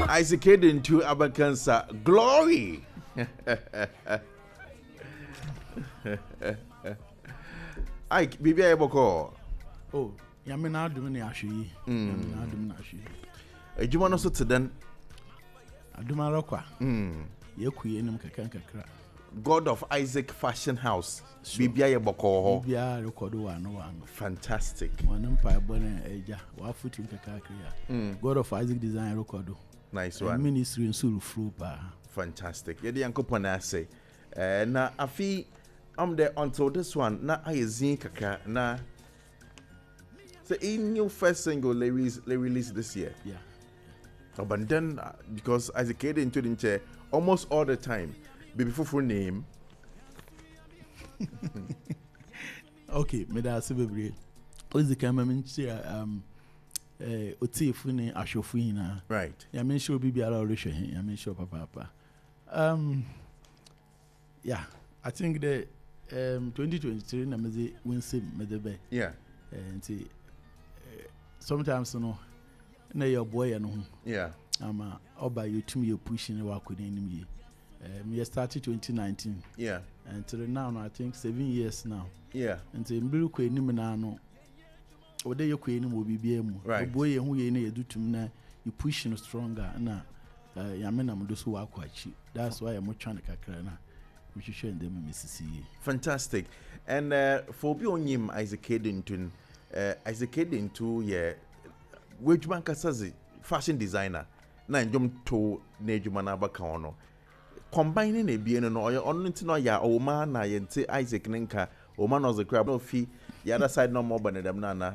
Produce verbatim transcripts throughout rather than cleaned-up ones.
Isaac Hayden to Abakansa. Glory. Ike, Bibi Eboko. Oh, Yamina Dumini Ashi. Yamina Duminashi. A Jumano so to then. Aduma Roqua. Hmm. Yoku Yenum Kakanka. God of Isaac Fashion House. Bibi Eboko. Bibi Rokodo no one. Fantastic. One empire born Eja. Wafuti Kakakria. God of Isaac Design Rokodo. Nice one. Ministry in Suru Frupa. Fantastic. Yedi Uncle Ponase. Uh, na afi I'm there until this one. Na I zin kaka na. So in new first single they release they released this year. Yeah. Oh, but then uh, because as a kid into the chair almost all the time, baby full name. Okay, me da se bebre. Ozi kama me nchi um eh otifu ni ashofu ina. Right. Ya me show bibi ala ore hwe. Ya me show papa papa. Um yeah, I think the um twenty twenty-three na me winse me de be. Yeah. And see sometimes you know na your boy no. Yeah. Ama oba you tumi you pushing wa kodi nim ye. Um we started twenty nineteen. Yeah. Until now, no, I think seven years now. Yeah. And the mbiru ko enim na no. Ode ye ko enim obi bia mu. Right. Boy ye hu ye na yedutum na you pushing stronger na ya me na mo do so wa kwachi. That's why I'm trying to kakra na. We should share them Mississippi. Fantastic. And uh, for be on him Isaac Hayden to uh, Isaac Hayden to yeah which man kasazi fashion designer na njom to na edwuma na abaka ono. Combining a bien no or on to know ya o man na yente Isaac Ninka o man was a crab no fee the other side no more than them nana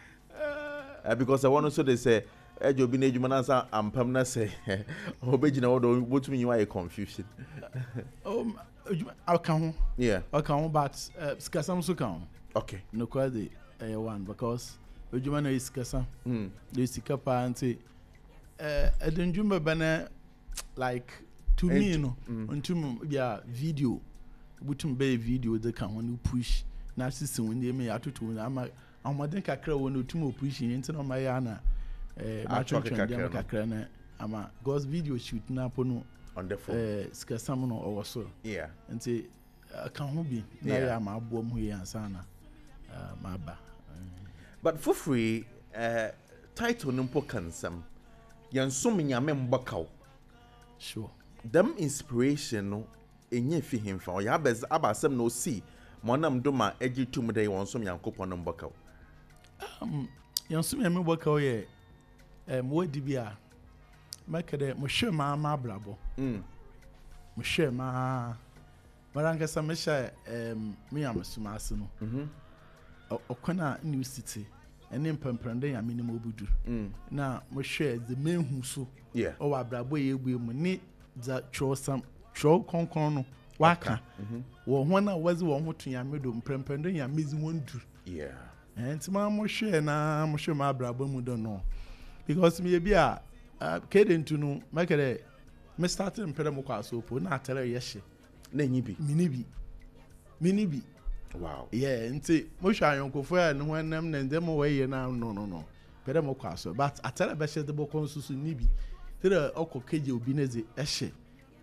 uh, because I want to so they say ejo bi na edwuma na sa ampam na say obejina wodo botumi you are confusion. Um I can yeah I can but skasam so kan okay no quite the uh, one because edwuma na is skasam mm the sikapa anti eh edunjuma bana like to and me no untum yeah video butum be video de kan when you push na system when dey me atoto ama amaden kakra won utum push yin nti no ma ya na eh ma twetwe dem kakra na ama God's video shoot na pono on the phone eh skasam no owo so yeah nti kan ho bi na ya ma abo mu yi ansa na ma ba but for free uh title no mpo kansam yansom nyame mbakaw sure them inspiration no enye fi himfa o ya abaz abasem no see monam do ma egitum dey won som yankopon no mbakaw um yansom yame mbakaw ye em wodi bia makede mo hwe ma ma brabo mm mo hwe ma maranga samesha em me amsuma ase no mhm okona new city ene mpemprende ya minimum obudu mm na mo hwe the main hu so yeah o wa brabo ye egbu mu ni za cho sam cho konkon no waka wo ho na wazi wo ho tun ya medo mprempende ya mezi wondu yeah and ma mo hwe na mo hwe ma brabo mu do no because me bi a keden tu no makere me started mpere mo kwa so po na atare ye hye na nyi bi mini bi mini bi wow yeah nti mo hwe ayonkofo ya ne ho nam na ndem wo ye na no no no pere mo kwa so but atare be hye de bo konsusu ni bi tere oko keje obi neze ehye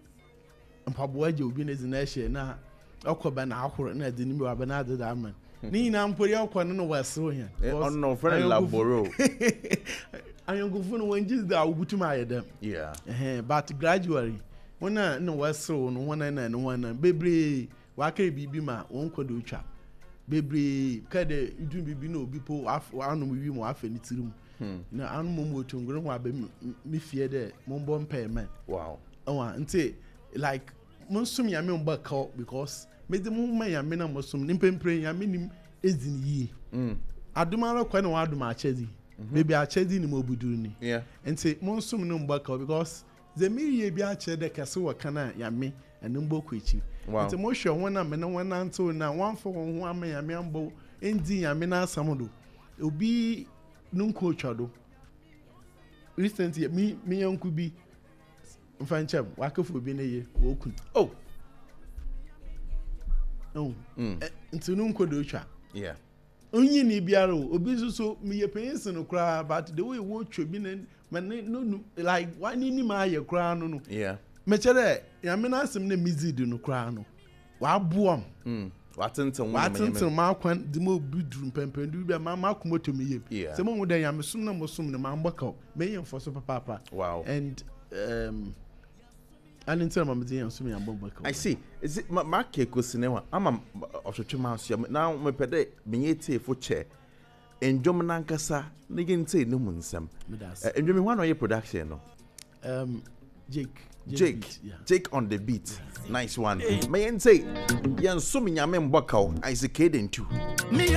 mpabo aje obi neze na ehye na oko ba na ahoro na de nimi wa ba na de da man ni na mpori oko no no wasro hia on no friend laboro ayongufu no wanji da ubutuma ayedam yeah eh but gradually wona no wasro no wona na no wona bebre wa ka bibi ma won kodo utwa bebre kade idun bibi na obi po anu wi mo afa ni tirim na anu mo mo tunguru ho aba mi fie de mo mbo mpa man wow oh nti like mo sum ya me mba ka because me de mo ma ya me na mo sum ni pempre ya me nim ezin yi mm aduma kwa na waduma achedi baby achedi ni mo buduru ni yeah nti mo sum no mba ka because ze me ye bi ache de kase wa kana ya me enu mbo ko echi nti mo hwe ho na me na wona nto na wanfo ho ama ya me ambo endi ya me na asamodo obi nunko twado recently mi mi yanku bi mfanchem wakafo bi na ye wokun oh oh mm. e, nti nunko do twa yeah onyi ni biara obi so so me pensin no kra but the way wo twa bi na no like one ni ma ye kra no no yeah me chere ya me na asem na mizid no kra no wa boam mm watenten watenten ma kwan di mo bi drum pempendu bi ma ma komoto me Yeah. se mo mo den ya me sum na mo sum na ma mbaka me yen for so papa papa Wow. and um and in terms of the sum ya mbaka I see. Is it ma ke ko cinema? Ama otwetwe ma so now me pede me yete fo che. Enjom na nkasa na yente no mu nsam. Enjom me wan oye production no. Um Jake Jake, Jake, yeah. Jake on the beat. Nice one. Me yente yen so me nyame mbaka o Isaac Aden too.